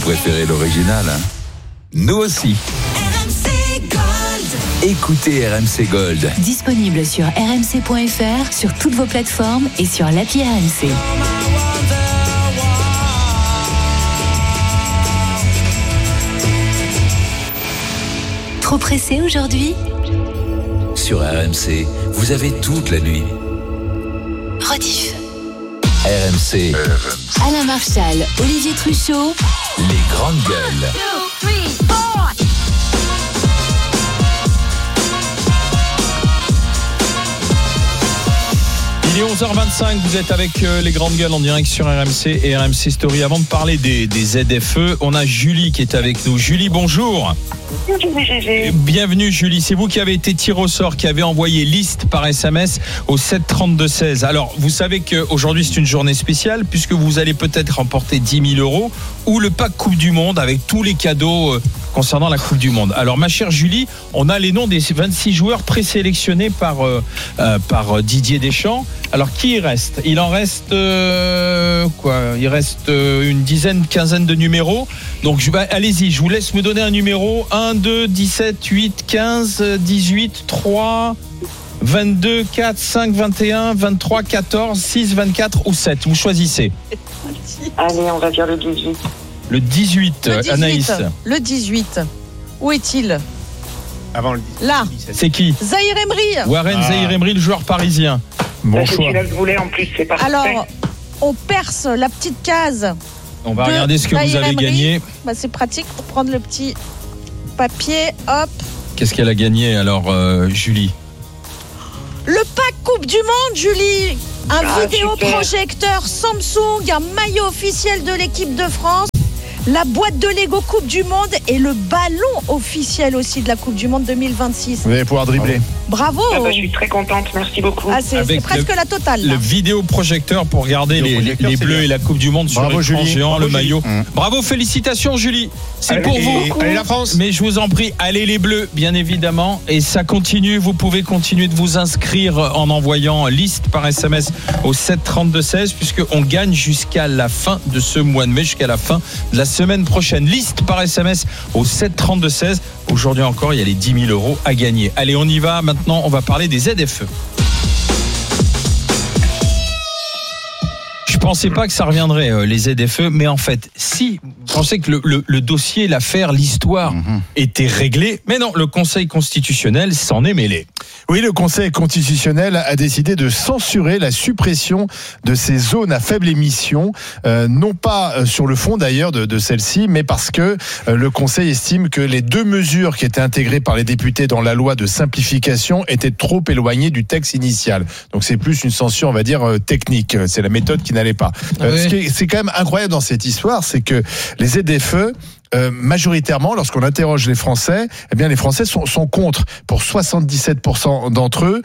préférez l'original, hein? Nous aussi. RMC Gold. Écoutez RMC Gold. Disponible sur rmc.fr, sur toutes vos plateformes et sur l'appli RMC. Trop pressé aujourd'hui ? Sur RMC, vous avez toute la nuit. Rediff. RMC, Alain Marchal, Olivier Truchot. les grandes gueules. 2, 3, 4. Il est 11h25, vous êtes avec les grandes gueules en direct sur RMC et RMC Story. Avant de parler des ZFE, on a Julie qui est avec nous. Julie, bonjour. Bienvenue Julie, c'est vous qui avez été tiré au sort, qui avez envoyé liste par SMS au 732-16. Alors vous savez qu'aujourd'hui c'est une journée spéciale puisque vous allez peut-être remporter 10 000 € ou le pack Coupe du Monde avec tous les cadeaux concernant la Coupe du Monde. Alors ma chère Julie, on a les noms des 26 joueurs présélectionnés par Didier Deschamps. Alors qui il reste ? Il en reste Il reste une dizaine, quinzaine de numéros. Donc allez-y, je vous laisse me donner un numéro. 1, 2, 17, 8, 15, 18, 3, 22, 4, 5, 21, 23, 14, 6, 24 ou 7. Vous choisissez. Allez, on va dire le 18. Le 18, Anaïs. Le 18. Où est-il ? Avant le 17. Là. C'est qui ? Zahir Emery. Warren Zahir Emery, le joueur parisien. Bon C'est choix. celui-là que je voulais en plus, c'est parfait. Alors, on perce la petite case. On va de regarder ce que vous Zahir avez Emery. gagné. Bah, c'est pratique pour prendre le petit papier. Hop. Qu'est-ce qu'elle a gagné alors, Julie ? Le pack Coupe du Monde, Julie. Un Ah, vidéoprojecteur Samsung, un maillot officiel de l'équipe de France, la boîte de Lego Coupe du Monde et le ballon officiel aussi de la Coupe du Monde 2026. Vous allez pouvoir dribbler. Bravo. Ah bah, je suis très contente, merci beaucoup. Ah, c'est Avec presque la totale. Là. Le vidéoprojecteur pour regarder les Vidéoprojecteur, c'est Bleus bien. et la Coupe du Monde sur Bravo, l'écran Julie. géant, Bravo, le Julie. maillot. Bravo, félicitations Julie. C'est Allez, pour et- vous. Allez la France. Mais je vous en prie, allez les Bleus, bien évidemment. Et ça continue. Vous pouvez continuer de vous inscrire en envoyant liste par SMS au 732-16, puisqu'on gagne jusqu'à la fin de ce mois de mai, jusqu'à la fin de la semaine prochaine. Liste par SMS au 732-16. Aujourd'hui encore, il y a les 10 000 € à gagner. Allez, on y va. Maintenant, on va parler des ZFE. Je pensais pas que ça reviendrait, les ZFE, mais en fait, si, je pensais que le dossier, l'affaire, l'histoire était réglée, mais non, le Conseil constitutionnel s'en est mêlé. Oui, le Conseil constitutionnel a décidé de censurer la suppression de ces zones à faible émission, non pas sur le fond d'ailleurs de celle-ci, mais parce que le Conseil estime que les deux mesures qui étaient intégrées par les députés dans la loi de simplification étaient trop éloignées du texte initial. Donc c'est plus une censure, on va dire, technique. C'est la méthode qui n'allait pas. Ce qui est, c'est quand même incroyable dans cette histoire, c'est que les ZFE, majoritairement, lorsqu'on interroge les Français, eh bien les Français sont contre. Pour 77% d'entre eux,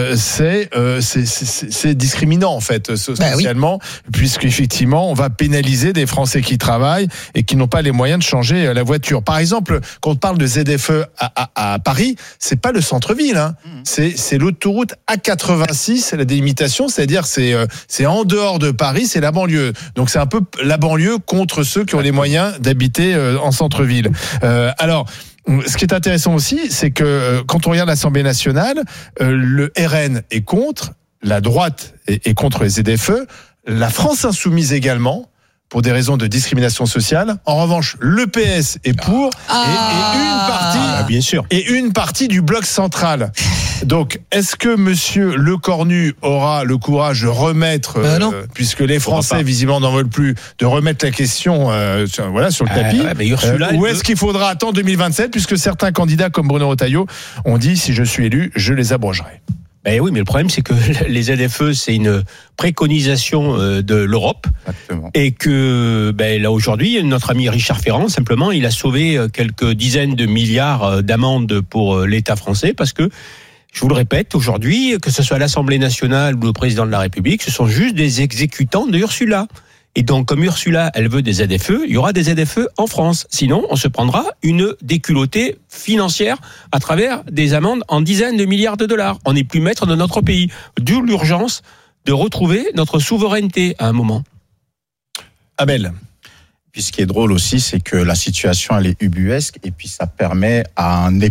c'est discriminant en fait socialement, puisqu'effectivement on va pénaliser des Français qui travaillent et qui n'ont pas les moyens de changer la voiture. Par exemple, quand on parle de ZFE à Paris, c'est pas le centre-ville, hein. C'est l'autoroute A86, la délimitation, c'est-à-dire c'est en dehors de Paris, c'est la banlieue. Donc c'est un peu la banlieue contre ceux qui ont les moyens d'habiter en centre-ville. Alors, ce qui est intéressant aussi, c'est que quand on regarde l'Assemblée nationale, le RN est contre, la droite est contre les ZFE, la France insoumise également, pour des raisons de discrimination sociale. En revanche, le PS est pour Bien sûr. et une partie du bloc central. Donc, est-ce que Monsieur Lecornu aura le courage de remettre, puisque les Français visiblement n'en veulent plus, de remettre la question sur le tapis, ou est-ce qu'il faudra attendre 2027, puisque certains candidats comme Bruno Retailleau ont dit, si je suis élu, je les abrogerai. Ben oui, mais le problème, c'est que les ZFE, c'est une préconisation de l'Europe. Exactement. Et que, là, aujourd'hui, notre ami Richard Ferrand, simplement, il a sauvé quelques dizaines de milliards d'amendes pour l'État français parce que, je vous le répète, aujourd'hui, que ce soit l'Assemblée nationale ou le président de la République, ce sont juste des exécutants de Ursula. Et donc, comme Ursula, elle veut des ZFE, il y aura des ZFE en France. Sinon, on se prendra une déculottée financière à travers des amendes en dizaines de milliards de dollars. On n'est plus maître de notre pays. D'où l'urgence de retrouver notre souveraineté à un moment. Abel. Puis ce qui est drôle aussi, c'est que la situation elle est ubuesque et puis ça permet à un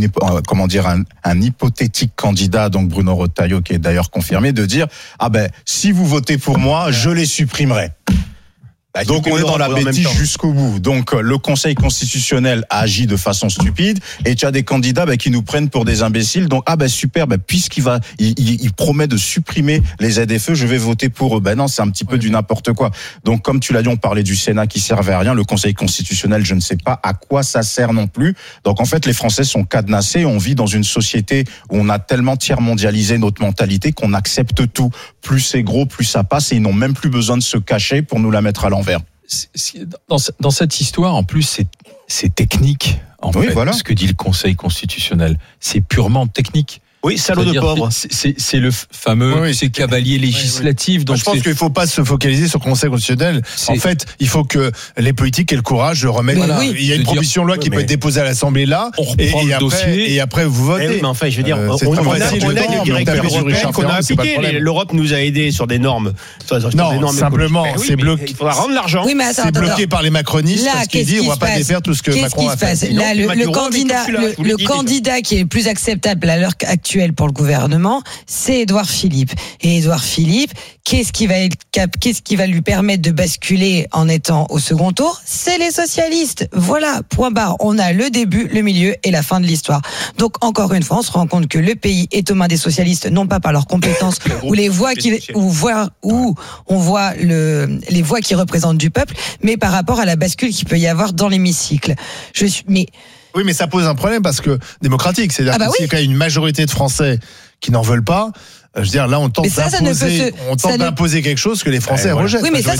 hypothétique candidat, donc Bruno Retailleau, qui est d'ailleurs confirmé, de dire si vous votez pour moi, je les supprimerai. Donc on est dans la bêtise jusqu'au bout. Donc le Conseil constitutionnel agit de façon stupide et tu as des candidats qui nous prennent pour des imbéciles. Donc super, puisqu'il promet de supprimer les ZFE, je vais voter pour eux. Non, c'est un petit peu du n'importe quoi. Donc comme tu l'as dit, on parlait du Sénat qui servait à rien, le Conseil constitutionnel, je ne sais pas à quoi ça sert non plus. Donc en fait, les Français sont cadenassés. On vit dans une société où on a tellement tiers-mondialisé notre mentalité qu'on accepte tout. Plus c'est gros, plus ça passe et ils n'ont même plus besoin de se cacher pour nous la mettre à l'envers. Dans cette histoire, en plus, c'est technique. Fait, voilà. Ce que dit le Conseil constitutionnel, c'est purement technique. Oui, salaud de pauvre. C'est le fameux cavalier législatif. Donc je pense qu'il ne faut pas se focaliser sur le Conseil constitutionnel. En fait, il faut que les politiques aient le courage de remettre. Il y a une proposition de loi qui peut être déposée à l'Assemblée là. On reprend le dossier. Et après, vous votez. Mais enfin, je veux dire, on a une directive européenne qu'on a appliquée. L'Europe nous a aidés sur des normes. Non, simplement, c'est bloqué. Il faudra rendre l'argent. C'est bloqué par les macronistes parce qu'ils disent on ne va pas défaire tout ce que Macron a fait. Là, le candidat qui est le plus acceptable à l'heure actuelle pour le gouvernement, c'est Édouard Philippe. Et Édouard Philippe, qu'est-ce qui va lui permettre de basculer en étant au second tour? C'est les socialistes. Voilà, point barre. On a le début, le milieu et la fin de l'histoire. Donc, encore une fois, on se rend compte que le pays est aux mains des socialistes, non pas par leurs compétences ou les voix on voit les voix qui représentent du peuple, mais par rapport à la bascule qu'il peut y avoir dans l'hémicycle. Oui, mais ça pose un problème parce que démocratique, c'est-à-dire qu'il y a une majorité de Français qui n'en veulent pas. Je veux dire, là, on tente d'imposer quelque chose que les Français rejettent. Oui, mais ça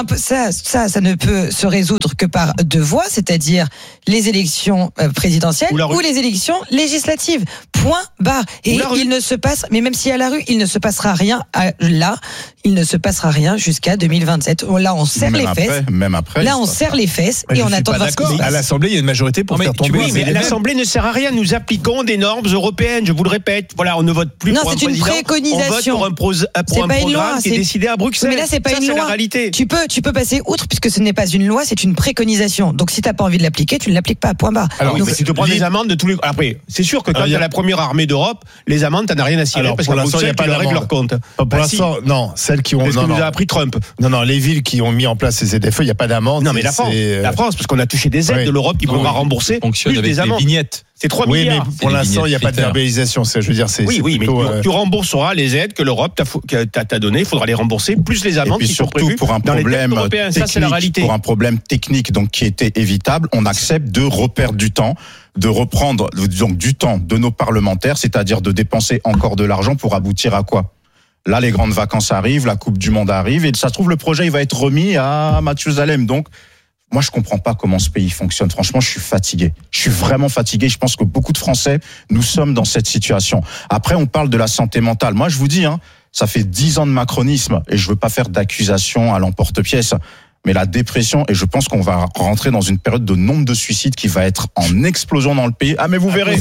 ne peut se résoudre que par deux voies, c'est-à-dire les élections présidentielles ou les élections législatives. Point barre. Et il ne se passe, mais même si à la rue, il ne se passera rien il ne se passera rien jusqu'à 2027. Là, on serre les fesses. Même après. Là, on serre les fesses et on attend de voir ce qui se passe. À l'Assemblée, il y a une majorité pour faire tomber. Oui, mais l'Assemblée ne sert à rien. Nous appliquons des normes européennes. Je vous le répète. Voilà, on ne vote plus pour un président. Non, c'est une préconisation. On vote pour un programme qui est décidé à Bruxelles. Mais là, c'est pas une loi. La réalité. Tu peux passer outre puisque ce n'est pas une loi, c'est une préconisation. Donc, si t'as pas envie de l'appliquer, tu ne l'appliques pas. Point barre. Alors, tu te prends des amendes de tous les. Après, c'est sûr que quand tu as la première armée d'Europe, les amendes, t'en as rien à cirer parce que Bruxelles, il n'y a pas de règle leur compte. Pour l'instant, non. Celles qui ont. C'est ce que nous a appris Trump. Non, les villes qui ont mis en place ces ZFE, il n'y a pas d'amende. Non, mais la France, parce qu'on a touché des aides de l'Europe qui pourra rembourser plus des amendes. Vignettes. C'est 3 milliards. Mais pour l'instant, il n'y a pas de verbalisation. Je veux dire, oui, plutôt, mais tu rembourseras les aides que l'Europe t'a données. Il faudra les rembourser, plus les amendes qui sont prévues pour un problème technique, ça, c'est la réalité. Pour un problème technique donc qui était évitable, on accepte de reperdre du temps, de reprendre donc du temps de nos parlementaires, c'est-à-dire de dépenser encore de l'argent pour aboutir à quoi? Là, les grandes vacances arrivent, la Coupe du Monde arrive, et ça se trouve, le projet, il va être remis à Mathusalem. Donc, moi, je comprends pas comment ce pays fonctionne. Franchement, je suis fatigué. Je suis vraiment fatigué. Je pense que beaucoup de Français, nous sommes dans cette situation. Après, on parle de la santé mentale. Moi, je vous dis, ça fait 10 ans de macronisme, et je veux pas faire d'accusation à l'emporte-pièce. Mais la dépression, et je pense qu'on va rentrer dans une période de nombre de suicides qui va être en explosion dans le pays. Ah, mais vous verrez,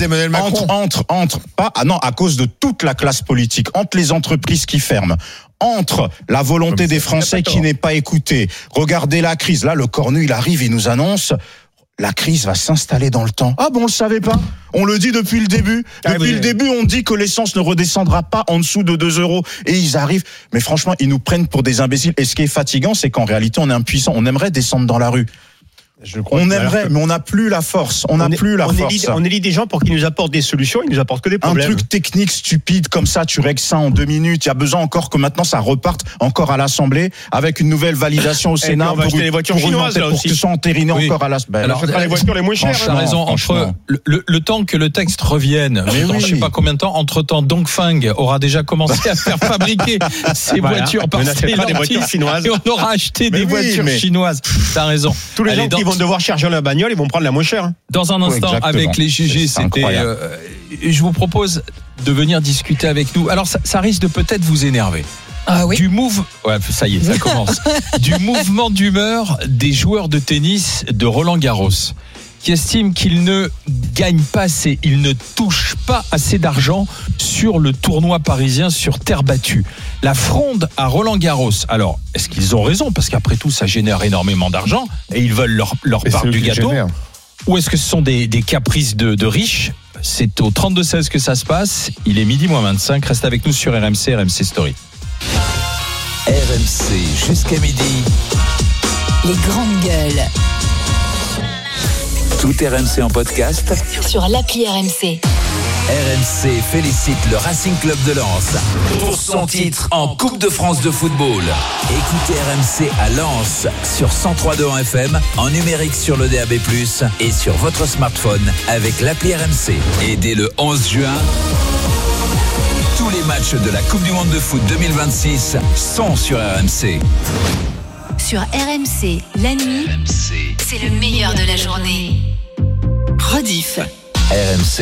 à cause de toute la classe politique, entre les entreprises qui ferment, entre la volonté des Français qui n'est pas écoutée. Regardez la crise. Là, le cornu, il arrive, il nous annonce, la crise va s'installer dans le temps. Ah bon, on le savait pas? On le dit depuis le début. Depuis le début, on dit que l'essence ne redescendra pas en dessous de 2 €. Et ils arrivent. Mais franchement, ils nous prennent pour des imbéciles. Et ce qui est fatigant, c'est qu'en réalité, on est impuissant. On aimerait descendre dans la rue. On aimerait, mais on n'a plus la force. On élit des gens pour qu'ils nous apportent des solutions, ils nous apportent que des problèmes. Un truc technique stupide comme ça, tu règles ça en 2 minutes. Il y a besoin encore que maintenant ça reparte encore à l'Assemblée avec une nouvelle validation au Sénat. On va acheter les voitures chinoises là aussi. Pour qu'ils soient entérinés encore à l'Assemblée. Alors, les voitures les moins chères. T'as raison. Entre le temps que le texte revienne, je sais pas combien de temps. Entre temps, Dongfeng aura déjà commencé à faire fabriquer ses voitures par Stellantis chinoises. Et on aura acheté des voitures chinoises. T'as raison. Tous les gens qui vont devoir charger la bagnole, ils vont prendre la moins chère. Dans un instant, avec les GG, je vous propose de venir discuter avec nous. Alors, ça risque de peut-être vous énerver. Ah oui. Ça y est, ça commence. Du mouvement d'humeur des joueurs de tennis de Roland Garros, qui estiment qu'ils ne gagnent pas assez, ils ne touchent pas assez d'argent sur le tournoi parisien sur terre battue. La fronde à Roland-Garros. Alors, est-ce qu'ils ont raison? Parce qu'après tout, ça génère énormément d'argent et ils veulent leur part du gâteau. Ou est-ce que ce sont des caprices de riches? C'est au 32-16 que ça se passe. Il est 12:25. Reste avec nous sur RMC, RMC Story. RMC jusqu'à midi. Les grandes gueules. Tout RMC en podcast Sur l'appli RMC. RMC félicite le Racing Club de Lens pour son titre en Coupe de France de football. Écoutez RMC à Lens sur 103.2 en FM, en numérique sur le DAB+, et sur votre smartphone avec l'appli RMC. Et dès le 11 juin, tous les matchs de la Coupe du Monde de foot 2026 sont sur RMC. Sur RMC, la nuit, c'est le meilleur de la journée. Rediff. RMC.